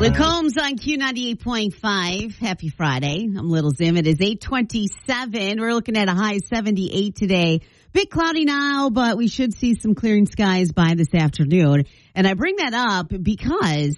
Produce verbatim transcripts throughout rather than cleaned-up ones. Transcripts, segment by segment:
Luke Combs on Q ninety-eight point five. Happy Friday. I'm Little Zim. It is eight twenty-seven. We're looking at a high seventy-eight today. Bit cloudy now, but we should see some clearing skies by this afternoon. And I bring that up because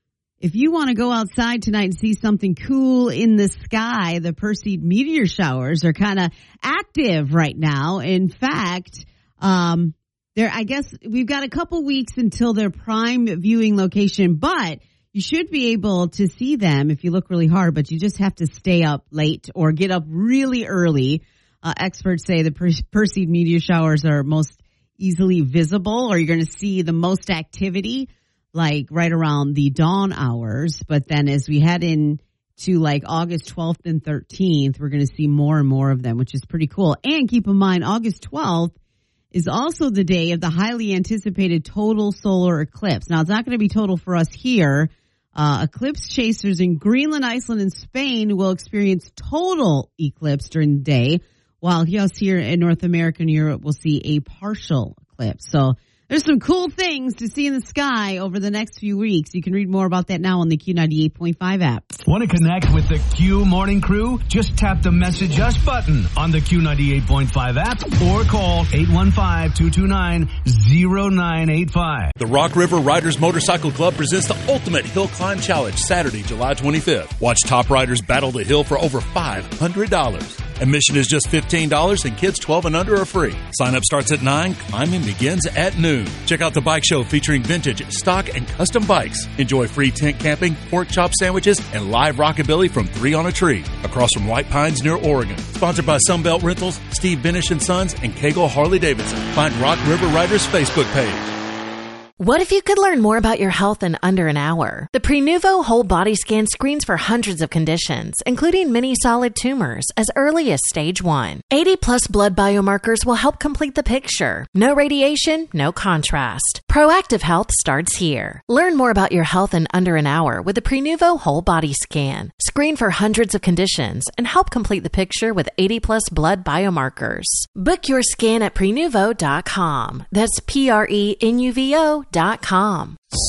if you want to go outside tonight and see something cool in the sky, the Perseid meteor showers are kind of active right now. In fact, um, there, I guess we've got a couple weeks until their prime viewing location, but you should be able to see them if you look really hard, but you just have to stay up late or get up really early. Uh, experts say the per- Perseid meteor showers are most easily visible, or you're going to see the most activity like right around the dawn hours. But then as we head into like August twelfth and thirteenth, we're going to see more and more of them, which is pretty cool. And keep in mind, August twelfth is also the day of the highly anticipated total solar eclipse. Now, it's not going to be total for us here. Uh, eclipse chasers in Greenland, Iceland, and Spain will experience total eclipse during the day, while us here in North America and Europe will see a partial eclipse. So there's some cool things to see in the sky over the next few weeks. You can read more about that now on the Q ninety-eight point five app. Want to connect with the Q Morning Crew? Just tap the Message Us button on the Q ninety-eight point five app or call eight one five, two two nine, zero nine eight five. The Rock River Riders Motorcycle Club presents the Ultimate Hill Climb Challenge Saturday, July twenty-fifth. Watch top riders battle the hill for over five hundred dollars. Admission is just fifteen dollars and kids twelve and under are free. Sign up starts at nine. Climbing begins at noon. Check out the bike show featuring vintage, stock, and custom bikes. Enjoy free tent camping, pork chop sandwiches, and live rockabilly from Three on a Tree across from White Pines near Oregon. Sponsored by Sunbelt Rentals, Steve Benish and Sons, and Kegel Harley Davidson. Find Rock River Riders Facebook page. What if you could learn more about your health in under an hour? The Prenuvo Whole Body Scan screens for hundreds of conditions, including many solid tumors, as early as stage one. eighty plus blood biomarkers will help complete the picture. No radiation, no contrast. Proactive health starts here. Learn more about your health in under an hour with the Prenuvo Whole Body Scan. Screen for hundreds of conditions and help complete the picture with eighty plus blood biomarkers. Book your scan at prenuvo dot com. That's P R E N U V O dot com.